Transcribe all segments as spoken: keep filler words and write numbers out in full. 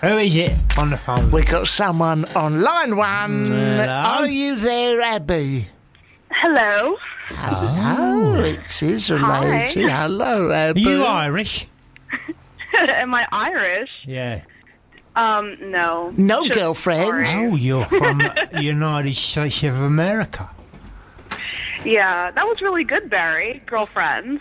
Who is it on the phone? We got someone on line one. Hello? Are you there, Abby? Hello. Hello, Oh. it is a Hi. lady. Hello, Are Abby. you Irish? Am I Irish? Yeah. Um, no. No Just girlfriend? sorry. Oh, you're from the United States of America. Yeah, that was really good, Barry. Girlfriend.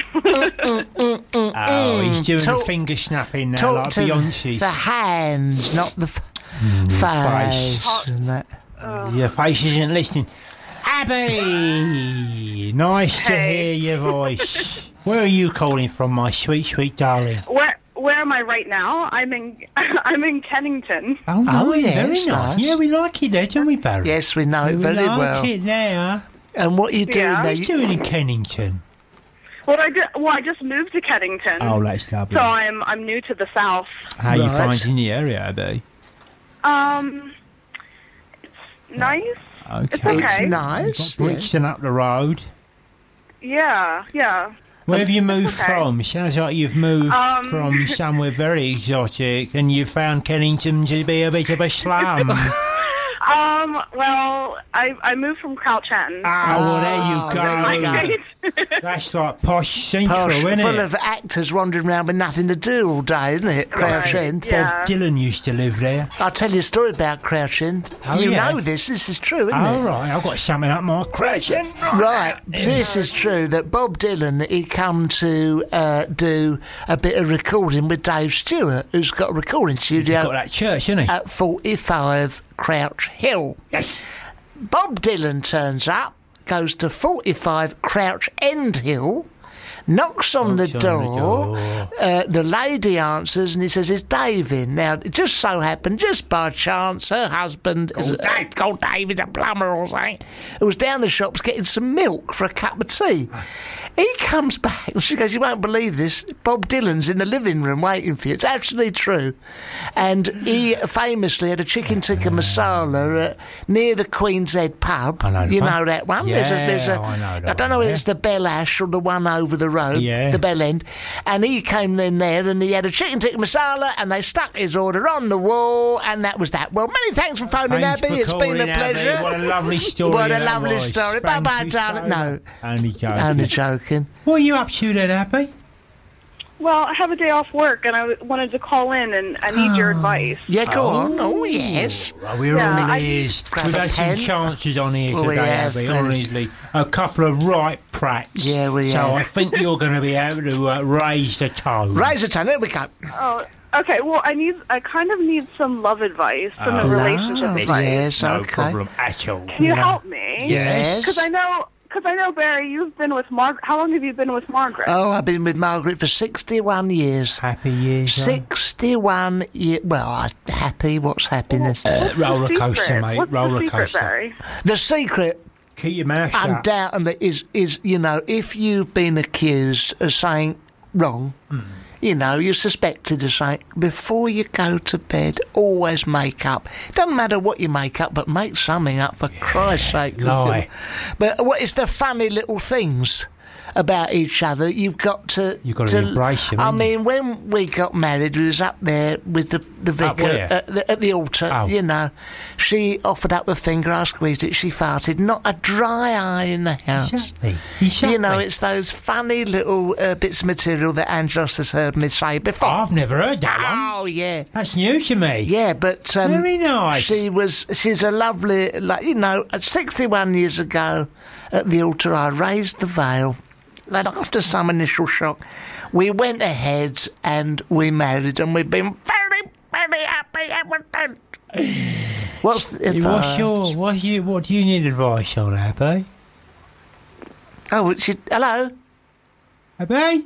Oh, he's doing Talk- the finger snapping now Talk like to Beyonce. the hands, not the f- face. face. and that. Your face isn't listening. Abby! Nice to Hey. hear your voice. Where are you calling from, my sweet, sweet darling? Where Where am I right now? I'm in I'm in Kennington. Oh, Oh, nice, yes, very nice. nice. Yeah, we like it there, don't we, Barry? Yes, we know it we very like well. it there. And what are you doing Yeah. there? What are you doing in Kennington? Well, I did, well, I just moved to Kennington. Oh, that's lovely. So I'm I'm new to the South. How are you Right. finding the area, Abby? Um, it's nice. Okay. It's okay. It's Got nice. yes. Brixton up the road. Yeah, yeah. Where have you moved okay. from? Sounds like you've moved Um, from somewhere very exotic and you found Kennington to be a bit of a slum. Um, well, I I moved from Crouch End. Oh, well, there there you you go. go. That's like posh central, Posh, isn't full it? of actors wandering around with nothing to do all day, isn't it? Crouch Right, End. yeah. Bob Dylan used to live there. I'll tell you a story about Crouch End. Oh, you yeah? know this. This is true, isn't All it? right, I've got something up my crescent. Right, this is true that Bob Dylan, he come to uh, do a bit of recording with Dave Stewart, who's got a recording He's studio got that church, isn't he? at forty-five Crouch Hill. Yes. Bob Dylan turns up, goes to forty-five Crouch End Hill, knocks on, the, Knocks on the door, door. Uh, the lady answers and he says, "Is Dave in?" Now, it just so happened, just by chance, her husband, is a, Dave. called David, a plumber or something, who was down the shops getting some milk for a cup of tea. He comes back and she goes, "You won't believe this, Bob Dylan's in the living room waiting for you." It's absolutely true. And he famously had a chicken tikka masala uh, near the Queen's Head pub. I know the you pub. know that one? there's a, there's a, Yeah, I know that I don't know one, whether yeah. it's the Bell Ash or the one over the road, Yeah. the Bell End. And he came in there and he had a chicken tikka masala and they stuck his order on the wall and that was that. Well, many thanks for phoning, Thanks Abby. for It's been a calling, Abby. pleasure. What a lovely story. What a that lovely was. story. Thank Bye-bye, you darling. so No. much. Only joking. Only joking. What are you up to then, Abby? Well, I have a day off work, and I w- wanted to call in, and I need your advice. Yeah, go on. Oh, yes. Well, we're Yeah, all I- ears. Grab We've a had pen. some chances on here Well, we today, have, Abby, and- honestly. A couple of right prats. Yeah, we so have. I think you're going to be able to uh, raise the tone. Raise the tone. There we go. Oh, okay. Well, I need, I kind of need some love advice, some Oh, relationship love, advice. yes. No okay. problem at all. Can you help me? Yes. Because I know, because I know, Barry, you've been with Margaret. How long have you been with Margaret? Oh, I've been with Margaret for sixty-one years. Happy years. huh? sixty-one years. Well, I, happy. What's happiness? What's the roller coaster, secret? mate, What's roller the secret, coaster. Barry? The secret, Keep your mouth shut. undoubtedly, is, is, you know, if you've been accused of saying wrong, you know, you're suspected of saying, before you go to bed, always make up. Doesn't matter what you make up, but make something up, for Christ's sake. lie. But what is the funny little things about each other you've got to... You've got to embrace them, I haven't you? mean, when we got married, we was up there with the, the Up vicar where? at the, at the altar, Oh. you know. She offered up a finger, I squeezed it, she farted. Not a dry eye in the house. Exactly. You know, Exactly. it's those funny little uh, bits of material that Angelos has heard me say before. I've never heard that one. Oh, yeah. That's new to me. Yeah, but... Um, Very nice. She was... She's a lovely... Like, you know, at sixty-one years ago, at the altar, I raised the veil. And after some initial shock, we went ahead and we married, and we've been very, very happy ever since. What's the What's advice? your, what, you, what do you need advice on, Abby? Oh, she, hello? Abby?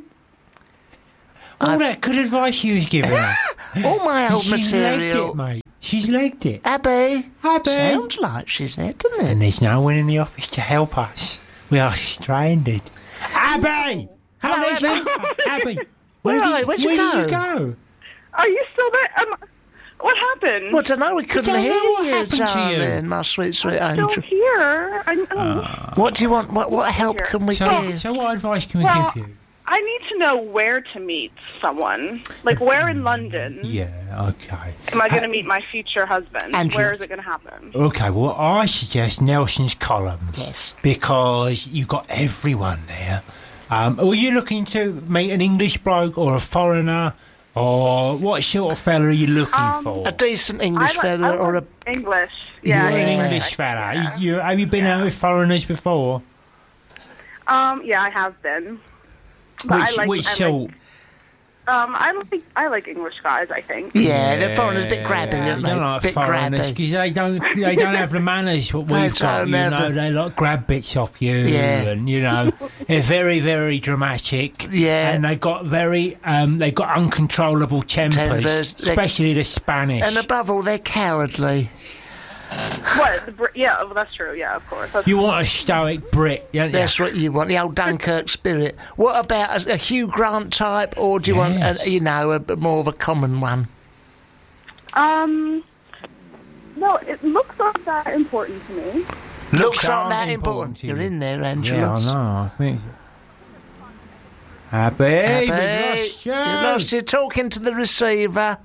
All I've- that good advice you was giving her. All my old She's legged material. it, mate. She's legged it. Abby? Abby. Sounds like she's there, doesn't it? And there's no one in the office to help us. We are stranded. Abby! Hello, Oh, there's Abby. Abby! Where are did, you? Where'd you where go? did you go? Are you still there? Um, what happened? Well, I don't know, we couldn't don't hear know what you, happened to you. darling, my sweet, sweet I'm angel. still here. I know. What do you want? What, what help Here. can we So, give? so what advice can we Well, give you? I need to know where to meet someone. Like, where in London Yeah, okay. am I going to Uh, meet my future husband? Andrew. Where is it going to happen? Okay, well, I suggest Nelson's Column. Yes. Because you've got everyone there. Um, were you looking to meet an English bloke or a foreigner? Or what sort of fella are you looking Um, for? A decent English I like- fella I or a... like English. Yeah. You're an Yeah. English fella. You, you, have you been out with foreigners before? Um, yeah, I have been. But Which, I like, which I sort? like, um, I like, I like English guys, I think. Yeah, the foreigners a bit grabby, Yeah, aren't they they? don't like bit foreigners grabby. because they don't they don't have the manners what They we've got. don't You have know, the- they like grab bits off you, Yeah. and you know they're very very dramatic. Yeah. and they got very um they got uncontrollable tempers, Tempers, they- especially the Spanish. And above all, they're cowardly. What? The Br- yeah, well, that's true. Yeah, of course. That's you want a stoic Brit, don't you? That's what you want, the old Dunkirk spirit. What about a, a Hugh Grant type, or do you Yes. want, a, you know, a, more of a common one? Um, no, it looks not that important to me. Looks aren't like that important important. to You're you. in there, Angela. Yeah, I know. I think. Happy, we've Happy, lost you. you lost you talking to the receiver.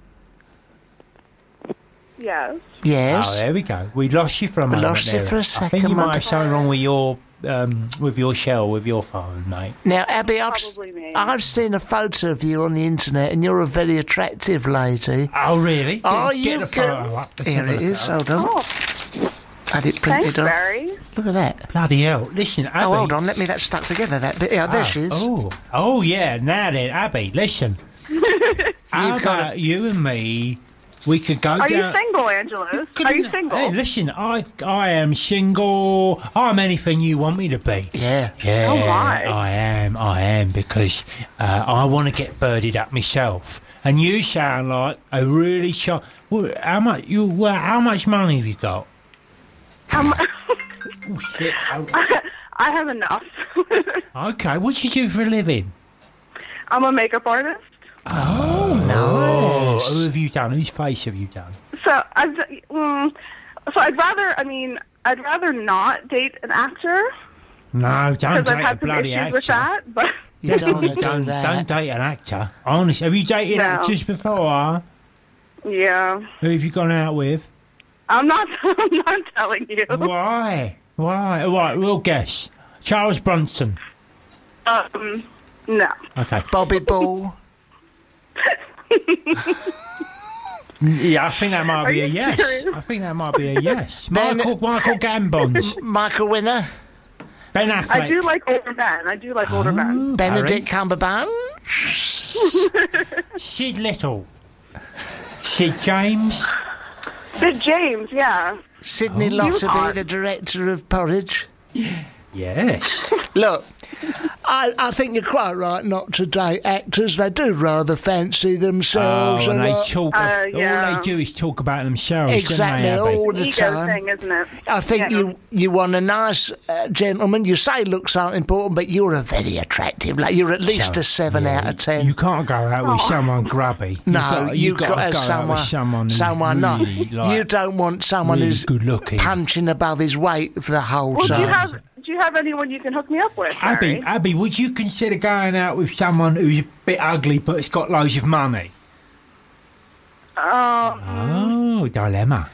Yes. Yes. Oh, there we go. We lost you for a We moment lost you there. for a I think second, you might mate. have something wrong with your um, with your shell, with your phone, mate. Now, Abby, I've, Probably me. I've seen a photo of you on the internet, and you're a very attractive lady. Oh, really? Oh, Get you the can- photo up. Let's Here have a it look is. at Hold on. Oh, Had it thanks, printed off. Barry. Look at that. Bloody hell. Listen, Abby. Oh, hold on. Let me. That's stuck together. That bit. Yeah, there Oh, she is. Oh, oh, yeah. Now then, Abby, listen. How You've got about you and me? We could go Are you down. single, Angelus? Could Are you we- single? Hey, listen, I I am single. I'm anything you want me to be. Yeah. Yeah, Oh, my. I am, I am, because uh, I want to get birded up myself. And you sound like a really sharp. Well, how much you? Well, how much money have you got? Um, Oh shit! Oh, I have enough. okay, what do you do for a living? I'm a makeup artist. Oh, nice. Who have you done? Whose face have you done? So I've, mm, so I'd rather. I mean, I'd rather not date an actor No, don't because I've date a had some bloody issues actor. with that. But You don't want to do don't, that. don't date an actor. Honestly, have you dated No. actors before? yeah, Who have you gone out with? I'm not. I'm not telling you. Why? Why? Right, we'll guess. Charles Bronson. Um, no. Okay. Bobby Ball. Yeah, I think that might Are be a you yes. serious? I think that might be a yes. Then- Michael, Michael Gambons. Michael Winner. Ben Affleck. I do like older men. I do like older men. Oh, Benedict Cumberbatch. Harry. Sid Little. Sid James. Sid James, yeah. Sidney Oh. Lotterby, hot. the director of Porridge. Yes. Look, I, I think you're quite right not to date actors. They do rather fancy themselves. Oh, and a they lot. talk. Uh, yeah. All they do is talk about themselves. Exactly, Don't they, Abby? all the Ego time. thing, isn't it? I think Yeah. you you want a nice uh, gentleman. You say looks aren't important, but you're a very attractive. Like you're at least So, a seven yeah, out of ten. You can't go out with someone grubby. You've no, got, you've got, to to have go out someone, with someone, who's someone not. really, like, You don't want someone really who's good looking. punching above his weight for the whole Well, do time. you have do you have anyone you can hook me up with? Abby, Barry? Abby, would you consider going out with someone who's a bit ugly but has got loads of money? Um, Oh, dilemma.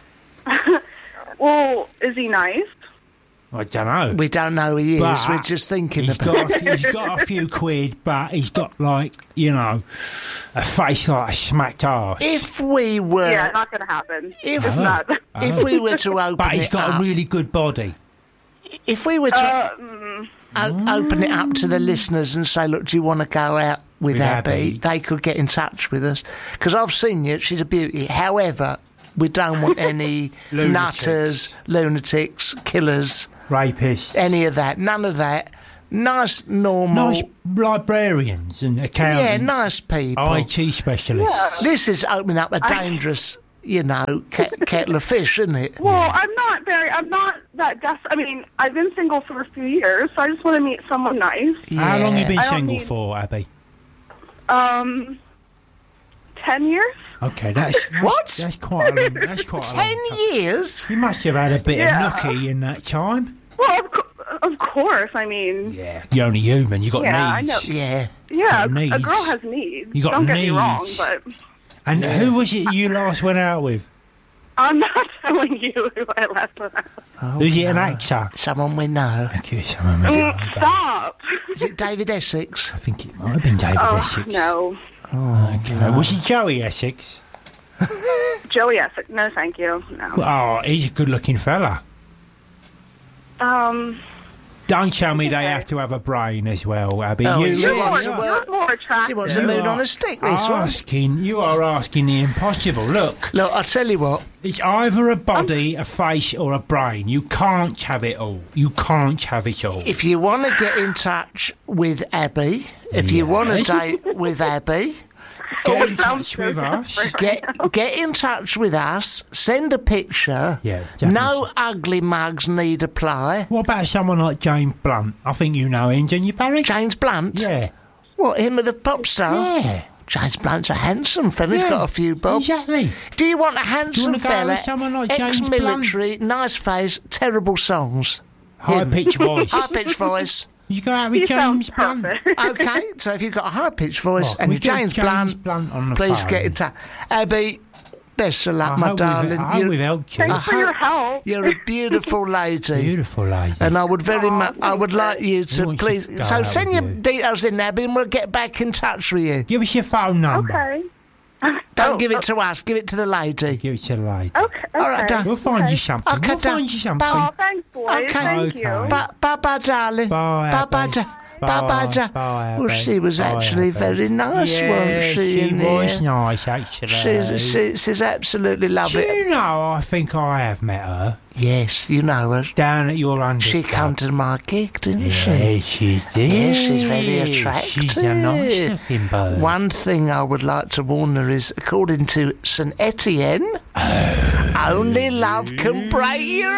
well, is he nice? I don't know. We don't know who he is. But We're just thinking He's about. got, a few, he's got a few quid, but he's got, like, you know, a face like a smacked arse. If we were, Yeah, not going to happen. If- it's not. if we were to open But he's it got up, a really good body. if we were to Uh, mm, o- open it up to the listeners and say, look, do you want to go out with, With Abby? Abby. They could get in touch with us because I've seen you. She's a beauty. However, we don't want any Lunatics. nutters, lunatics, killers, Rapists. any of that. None of that. Nice, normal. Nice librarians and accountants. yeah, nice people. I T specialists. This is opening up a dangerous, you know, ke- kettle of fish, isn't it? well, I'm not very. I'm not that desperate. I mean, I've been single for a few years, so I just want to meet someone nice. How long have you been I don't single need- for, Abby? Um, ten years. Okay, that's What? That's quite a long. That's quite a long Ten time. years? You must have had a bit Yeah. of nookie in that time. Well, of, co- of course. I mean, Yeah, you're only human. You got Yeah, I needs. know. Yeah. yeah, Got needs. a girl has needs. You got Don't get me wrong, needs. but And who was it you last went out with? I'm not telling you who I left with. Oh, Was it an no. actor? Someone we know. Thank you, someone was it? Mm, Stop. Is it David Essex? I think it might have been David Oh, Essex. no. Okay. Was it Joey Essex? Joey Essex. No, thank you. No. Oh, he's a good-looking fella. Um, Don't tell me they Okay. have to have a brain as well, Abby. Oh, you he's you're really more, wants are to work. you're more attractive. She wants a You moon are on a stick, this one. asking, You are asking the impossible. Look, Look, I'll tell you what. it's either a body, a face, or a brain. You can't have it all. You can't have it all. If you want to get in touch with Abby, if you want to Yes. date with Abby, Get in sounds touch with so us. different. get get in touch with us. Send a picture. Yeah, definitely. No ugly mugs need apply. What about someone like James Blunt? I think you know him, don't you, Barry? James Blunt. Yeah. What, him with the pop star? Yeah. James Blunt's a handsome fella. He's Yeah, got a few bob. Exactly. Do you want a handsome wanna go fella? with someone like James ex-military, nice face, terrible songs. High pitched voice. High pitched voice. You go out with He James sounds Blunt. perfect. Okay, so if you've got a high pitched voice What, and we you're do James, James Blunt, Blunt on the please phone. get in touch. Abby, best of luck, I my hope darling. We've, I hope You're, we've helped you. Thanks for I your hope- help. you're a beautiful lady. Beautiful lady. And I would very Aw, much, I would like you We to want you please. to go So out send with your you. details in, Abby, and we'll get back in touch with you. Give us your phone number. Okay. Don't Oh, give oh, it to us. Give it to the lady. Give it to the lady. Okay. All right, okay. done. We'll find Okay. you something. Okay, we'll done. find you something. Oh, thanks, boys. Okay. Thank Okay. you. Bye, bye, bye, darling. Bye, bye, bye, Abby. da- bye, bye, da- Bye, Well, Abby. she was Bye, actually Abby. very nice, yeah, wasn't she? she in was there? nice, actually. She's, she, she's absolutely Do lovely. you know, I think I have met her Yes, you know her. down at your under. She come to my gig, didn't she? Yeah, she did. Yes, she's very attractive. She's a nice looking bird. One thing I would like to warn her is, according to Saint Etienne, only love can break your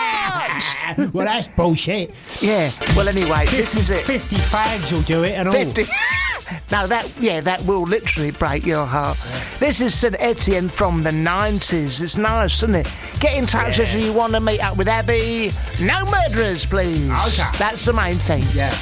heart. Well, that's bullshit. Yeah. Well, anyway, this is it. Fifty fags will do it and all. Fifty. No, that yeah, that will literally break your heart. This is Saint Etienne from the nineties. It's nice, isn't it? Get in touch if you want to meet up with Abby. No murderers, please. Okay. That's the main thing. Yeah.